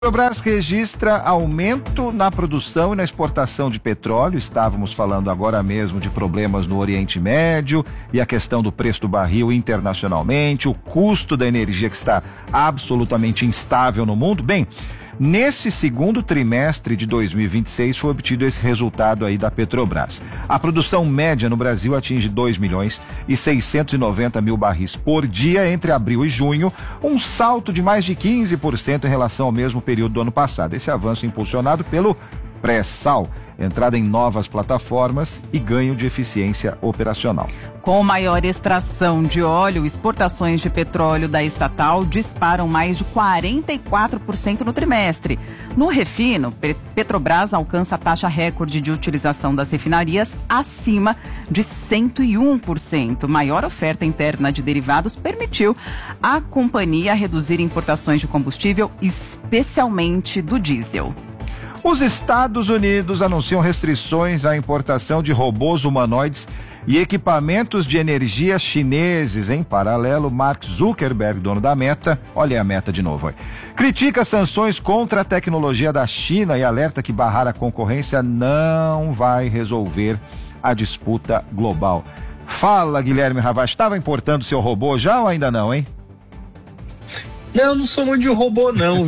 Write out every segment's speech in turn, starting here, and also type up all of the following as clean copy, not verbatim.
Petrobras registra aumento na produção e na exportação de petróleo. Estávamos falando agora mesmo de problemas no Oriente Médio e a questão do preço do barril internacionalmente, o custo da energia que está absolutamente instável no mundo. Bem, nesse segundo trimestre de 2026 foi obtido esse resultado aí da Petrobras. A produção média no Brasil atinge 2.690.000 barris por dia entre abril e junho, um salto de mais de 15% em relação ao mesmo período do ano passado. Esse avanço impulsionado pelo pré-sal, entrada em novas plataformas e ganho de eficiência operacional. Com maior extração de óleo, exportações de petróleo da estatal disparam mais de 44% no trimestre. No refino, Petrobras alcança a taxa recorde de utilização das refinarias acima de 101%. Maior oferta interna de derivados permitiu à companhia reduzir importações de combustível, especialmente do diesel. Os Estados Unidos anunciam restrições à importação de robôs humanoides e equipamentos de energia chineses. Em paralelo, Mark Zuckerberg, dono da Meta, olha a Meta de novo, critica sanções contra a tecnologia da China e alerta que barrar a concorrência não vai resolver a disputa global. Fala, Guilherme Ravache, estava importando seu robô já ou ainda não, hein? Não sou muito de robô, não.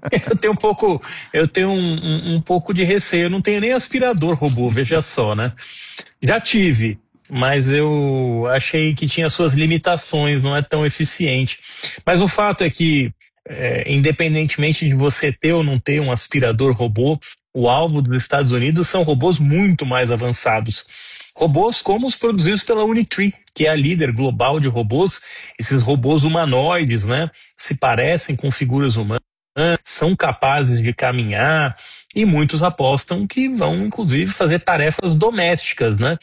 Eu tenho um pouco de receio. Eu não tenho nem aspirador robô, veja só, né? Já tive, mas eu achei que tinha suas limitações, não é tão eficiente. Mas o fato é que, independentemente de você ter ou não ter um aspirador robô, o alvo dos Estados Unidos são robôs muito mais avançados. Robôs como os produzidos pela Unitree, que é a líder global de robôs. Esses robôs humanoides, né? Se parecem com figuras humanas, são capazes de caminhar e muitos apostam que vão, inclusive, fazer tarefas domésticas, né?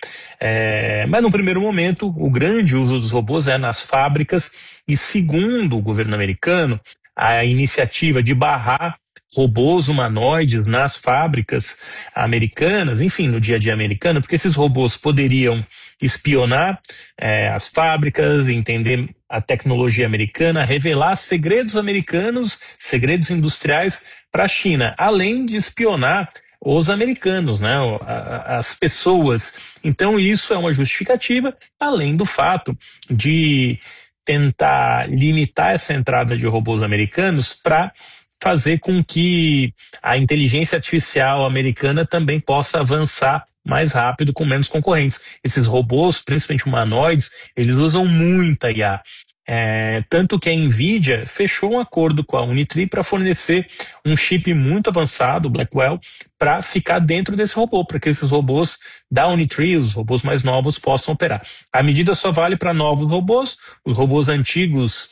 Mas no primeiro momento, o grande uso dos robôs é nas fábricas e, segundo o governo americano, a iniciativa de barrar robôs humanoides nas fábricas americanas, enfim, no dia a dia americano, porque esses robôs poderiam espionar as fábricas, entender a tecnologia americana, revelar segredos americanos, segredos industriais para a China, além de espionar os americanos, né, as pessoas. Então isso é uma justificativa, além do fato de tentar limitar essa entrada de robôs americanos para fazer com que a inteligência artificial americana também possa avançar mais rápido com menos concorrentes. Esses robôs, principalmente humanoides, eles usam muita IA. Tanto que a NVIDIA fechou um acordo com a Unitree para fornecer um chip muito avançado, o Blackwell, para ficar dentro desse robô, para que esses robôs da Unitree, os robôs mais novos, possam operar. A medida só vale para novos robôs, os robôs antigos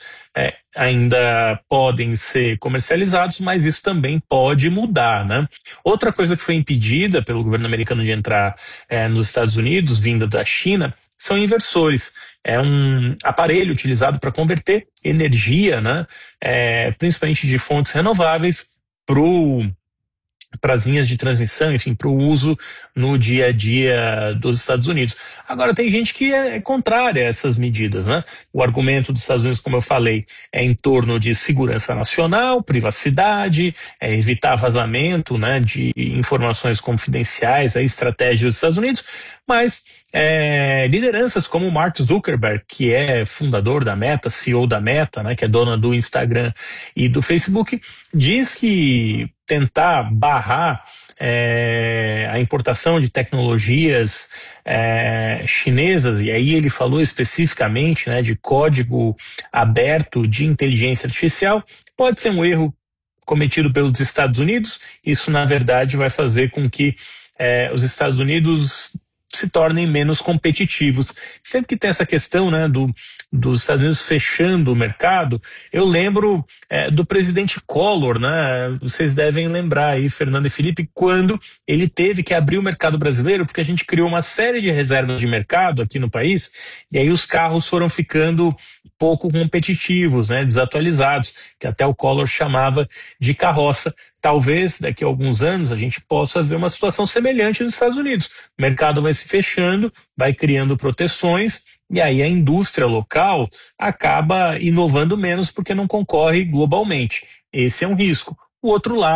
ainda podem ser comercializados, mas isso também pode mudar, né? Outra coisa que foi impedida pelo governo americano de entrar nos Estados Unidos, vinda da China, são inversores. É um aparelho utilizado para converter energia, né? Principalmente de fontes renováveis, para as linhas de transmissão, enfim, para o uso no dia a dia dos Estados Unidos. Agora, tem gente que é contrária a essas medidas, né? O argumento dos Estados Unidos, como eu falei, é em torno de segurança nacional, privacidade, evitar vazamento, né, de informações confidenciais, a estratégia dos Estados Unidos, mas lideranças como o Mark Zuckerberg, que é fundador da Meta, CEO da Meta, né, que é dona do Instagram e do Facebook, diz que tentar barrar a importação de tecnologias chinesas, e aí ele falou especificamente, né, de código aberto de inteligência artificial, pode ser um erro cometido pelos Estados Unidos. Isso, na verdade, vai fazer com que os Estados Unidos se tornem menos competitivos. Sempre que tem essa questão, né, dos Estados Unidos fechando o mercado, eu lembro do presidente Collor, né? Vocês devem lembrar aí, Fernando e Felipe, quando ele teve que abrir o mercado brasileiro, porque a gente criou uma série de reservas de mercado aqui no país, e aí os carros foram ficando pouco competitivos, né, desatualizados, que até o Collor chamava de carroça. Talvez daqui a alguns anos a gente possa ver uma situação semelhante nos Estados Unidos. O mercado vai se fechando, vai criando proteções, e aí a indústria local acaba inovando menos porque não concorre globalmente. Esse é um risco. o outro lado